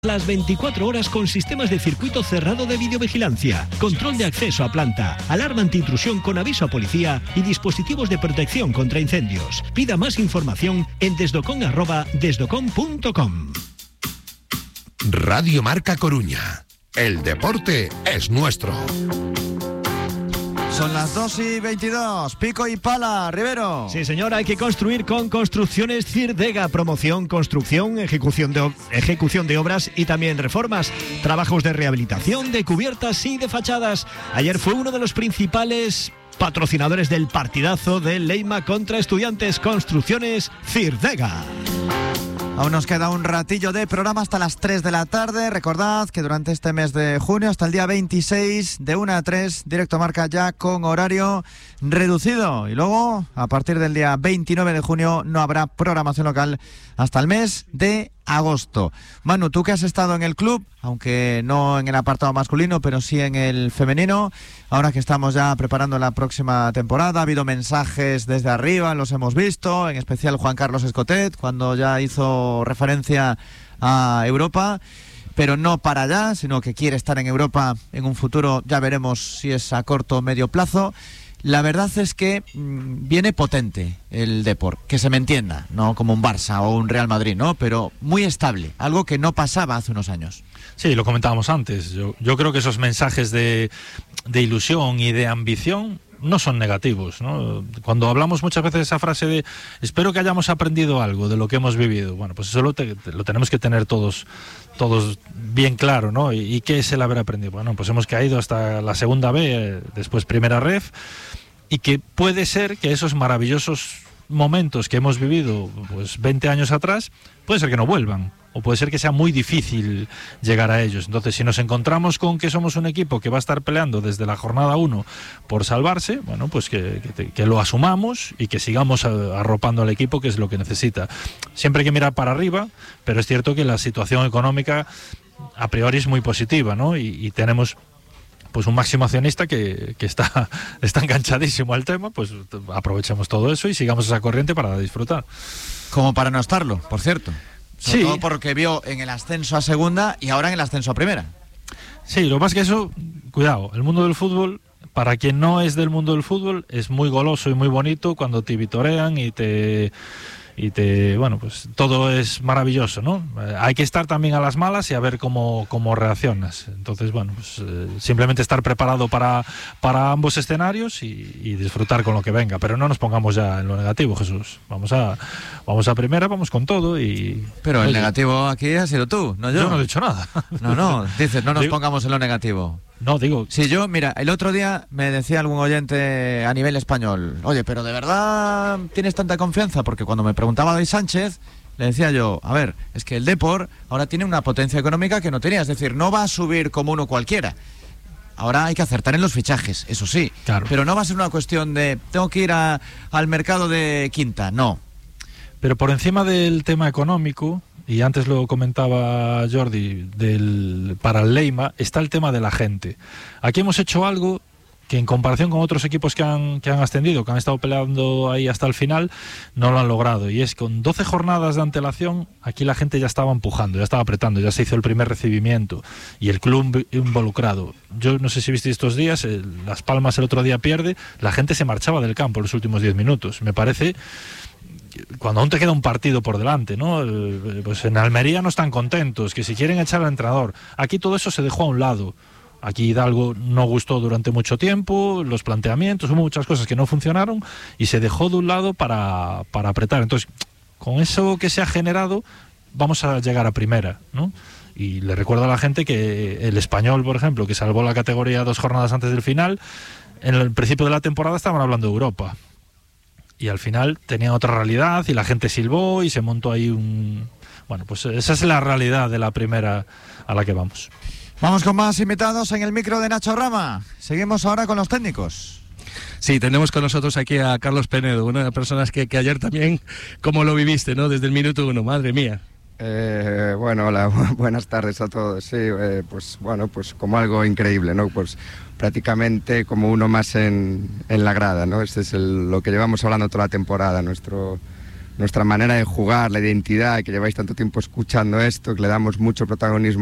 Las 24 horas con sistemas de circuito cerrado de videovigilancia, control de acceso a planta, alarma antiintrusión con aviso a policía y dispositivos de protección contra incendios. Pida más información en desdocon@desdocon.com. Radio Marca Coruña. El deporte es nuestro. Son las 2:22, pico y pala, Rivero. Sí, señor, hay que construir con Construcciones Cirdega. Promoción, construcción, ejecución de obras y también reformas. Trabajos de rehabilitación, de cubiertas y de fachadas. Ayer fue uno de los principales patrocinadores del partidazo de Leima contra Estudiantes. Construcciones Cirdega. Aún nos queda un ratillo de programa hasta las 3 de la tarde. Recordad que durante este mes de junio, hasta el día 26, de 1 a 3, Directo Marca ya con horario reducido. Y luego, a partir del día 29 de junio, no habrá programación local hasta el mes de agosto. Manu, tú que has estado en el club, aunque no en el apartado masculino, pero sí en el femenino, ahora que estamos ya preparando la próxima temporada, ha habido mensajes desde arriba, los hemos visto, en especial Juan Carlos Escotet, cuando ya hizo referencia a Europa, pero no para allá, sino que quiere estar en Europa en un futuro, ya veremos si es a corto o medio plazo. La verdad es que viene potente el Depor, que se me entienda, no como un Barça o un Real Madrid, ¿no? Pero muy estable, algo que no pasaba hace unos años. Sí, lo comentábamos antes. Yo creo que esos mensajes de ilusión y de ambición no son negativos, ¿no? Cuando hablamos muchas veces de esa frase de espero que hayamos aprendido algo de lo que hemos vivido, bueno, pues eso lo tenemos que tener todos bien claro, ¿no? ¿Y qué es el haber aprendido? Bueno, pues hemos caído hasta la segunda B, después primera ref, y que puede ser que esos maravillosos momentos que hemos vivido pues 20 años atrás, puede ser que no vuelvan, o puede ser que sea muy difícil llegar a ellos. Entonces, si nos encontramos con que somos un equipo que va a estar peleando desde la jornada 1 por salvarse, bueno, pues que lo asumamos y que sigamos arropando al equipo, que es lo que necesita. Siempre hay que mirar para arriba, pero es cierto que la situación económica a priori es muy positiva, ¿no? Y tenemos pues un máximo accionista que está enganchadísimo al tema, pues aprovechemos todo eso y sigamos esa corriente para disfrutar. Como para no estarlo, por cierto. Sobre Sí. todo porque vio en el ascenso a segunda y ahora en el ascenso a primera. Sí, lo más que eso, cuidado, el mundo del fútbol, para quien no es del mundo del fútbol, es muy goloso y muy bonito cuando te vitorean y te bueno, pues todo es maravilloso, ¿no? Hay que estar también a las malas y a ver cómo reaccionas. Entonces, bueno, pues simplemente estar preparado para ambos escenarios y disfrutar con lo que venga, pero no nos pongamos ya en lo negativo, Jesús. Vamos a primera, vamos con todo y... Pero el negativo aquí ha sido tú, no yo. Yo no he dicho nada. No, dices, no nos pongamos en lo negativo. No, digo... Sí, yo, mira, el otro día me decía algún oyente a nivel español, oye, pero ¿de verdad tienes tanta confianza? Porque cuando me preguntaba David Sánchez, le decía yo, a ver, es que el Depor ahora tiene una potencia económica que no tenía, es decir, no va a subir como uno cualquiera. Ahora hay que acertar en los fichajes, eso sí, claro. Pero no va a ser una cuestión de, tengo que ir al mercado de quinta, no. Pero por encima del tema económico, y antes lo comentaba Jordi, para el Leima, está el tema de la gente. Aquí hemos hecho algo que en comparación con otros equipos que han ascendido, que han estado peleando ahí hasta el final, no lo han logrado. Y es que con 12 jornadas de antelación, aquí la gente ya estaba empujando, ya estaba apretando, ya se hizo el primer recibimiento y el club involucrado. Yo no sé si visteis estos días, Las Palmas el otro día pierde, la gente se marchaba del campo los últimos 10 minutos. Me parece... Cuando aún te queda un partido por delante, ¿no? Pues en Almería no están contentos, que si quieren echar al entrenador. Aquí todo eso se dejó a un lado. Aquí Hidalgo no gustó durante mucho tiempo, los planteamientos, hubo muchas cosas que no funcionaron y se dejó de un lado para apretar. Entonces, con eso que se ha generado, vamos a llegar a primera, ¿no? Y le recuerdo a la gente que el Español, por ejemplo, que salvó la categoría 2 jornadas antes del final, en el principio de la temporada estaban hablando de Europa. Y al final tenía otra realidad y la gente silbó y se montó ahí Bueno, pues esa es la realidad de la primera a la que vamos. Vamos con más invitados en el micro de Nacho Rama. Seguimos ahora con los técnicos. Sí, tenemos con nosotros aquí a Carlos Penedo, una de las personas que ayer también, ¿cómo lo viviste, no? Desde el minuto 1, madre mía. Bueno, hola, buenas tardes a todos. Sí, pues bueno, pues como algo increíble, ¿no? Pues prácticamente como uno más en la grada, ¿no? Este es lo que llevamos hablando toda la temporada, nuestro nuestra manera de jugar, la identidad, que lleváis tanto tiempo escuchando esto, que le damos mucho protagonismo